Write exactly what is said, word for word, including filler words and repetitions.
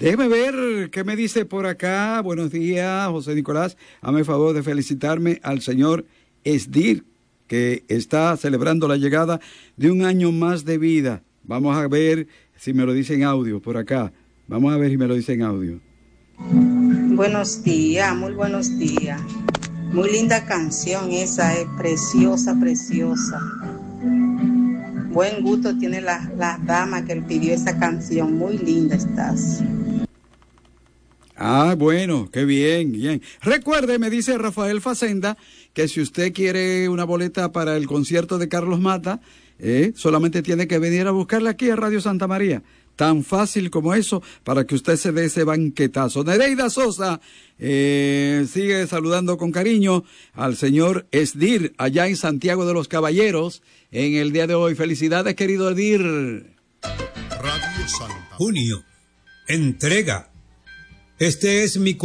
Déjeme ver qué me dice por acá. Buenos días, José Nicolás. Hazme el favor de felicitarme al señor Esdir, que está celebrando la llegada de un año más de vida. Vamos a ver si me lo dice en audio por acá. Vamos a ver si me lo dice en audio. Buenos días, muy buenos días. Muy linda canción esa, es preciosa, preciosa. Buen gusto tiene la, la dama que le pidió esa canción, muy linda estás. Ah, bueno, qué bien, bien. Recuerde, me dice Rafael Facenda, que si usted quiere una boleta para el concierto de Carlos Mata, eh, solamente tiene que venir a buscarla aquí a Radio Santa María. Tan fácil como eso, para que usted se dé ese banquetazo. Nereida Sosa eh, sigue saludando con cariño al señor Esdir, allá en Santiago de los Caballeros, en el día de hoy. Felicidades, querido Esdir. Radio Santa. Junio. Entrega. Este es mi